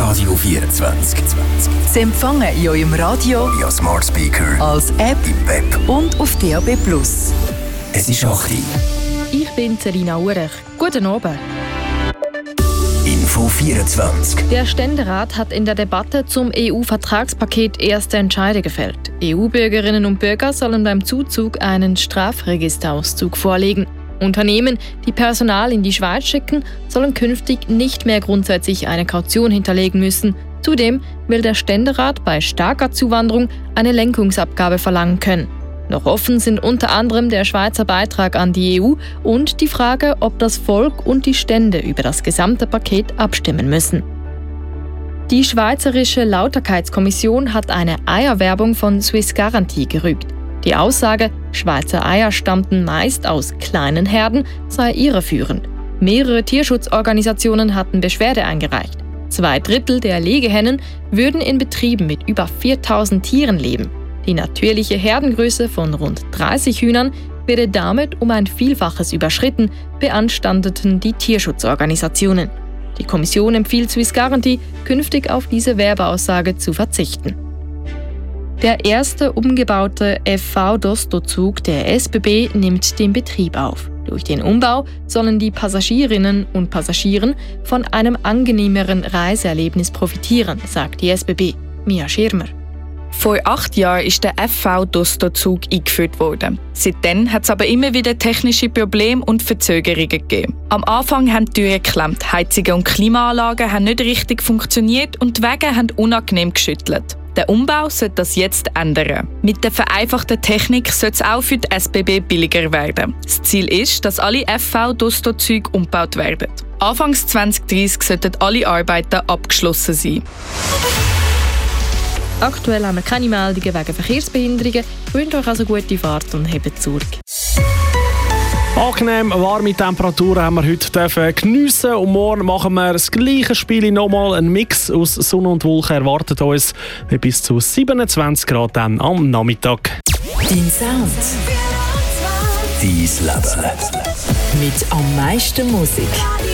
Radio 24. Sie empfangen in eurem Radio, via Smart Speaker, als App im Web und auf DAB+. Es ist 8 Uhr. Ich bin Selina Urech. Guten Abend. Info 24. Der Ständerat hat in der Debatte zum EU-Vertragspaket erste Entscheide gefällt. EU-Bürgerinnen und Bürger sollen beim Zuzug einen Strafregisterauszug vorlegen. Unternehmen, die Personal in die Schweiz schicken, sollen künftig nicht mehr grundsätzlich eine Kaution hinterlegen müssen. Zudem will der Ständerat bei starker Zuwanderung eine Lenkungsabgabe verlangen können. Noch offen sind unter anderem der Schweizer Beitrag an die EU und die Frage, ob das Volk und die Stände über das gesamte Paket abstimmen müssen. Die Schweizerische Lauterkeitskommission hat eine Eierwerbung von Swiss Guarantee gerügt. Die Aussage, Schweizer Eier stammten meist aus kleinen Herden, sei irreführend. Mehrere Tierschutzorganisationen hatten Beschwerde eingereicht. 2/3 der Legehennen würden in Betrieben mit über 4000 Tieren leben. Die natürliche Herdengröße von rund 30 Hühnern werde damit um ein Vielfaches überschritten, beanstandeten die Tierschutzorganisationen. Die Kommission empfiehlt Swiss Guarantee, künftig auf diese Werbeaussage zu verzichten. Der erste umgebaute FV-Dosto-Zug der SBB nimmt den Betrieb auf. Durch den Umbau sollen die Passagierinnen und Passagiere von einem angenehmeren Reiseerlebnis profitieren, sagt die SBB. Mia Schirmer. Vor 8 Jahren ist der FV-Dosto-Zug eingeführt worden. Seitdem hat es aber immer wieder technische Probleme und Verzögerungen gegeben. Am Anfang haben die Türen geklemmt, Heizungen und Klimaanlagen haben nicht richtig funktioniert und die Wege haben unangenehm geschüttelt. Der Umbau sollte das jetzt ändern. Mit der vereinfachten Technik soll es auch für die SBB billiger werden. Das Ziel ist, dass alle FV-Dosto-Züge umgebaut werden. Anfangs 2030 sollten alle Arbeiten abgeschlossen sein. Aktuell haben wir keine Meldungen wegen Verkehrsbehinderungen. Ich wünsche euch also gute Fahrt und hebt zurück. Angenehm warme Temperaturen haben wir heute geniessen und morgen machen wir das gleiche Spiel nochmal. Ein Mix aus Sonne und Wolken erwartet uns mit bis zu 27 Grad dann am Nachmittag. Dein Sound. Dein Leben. Mit am meisten Musik.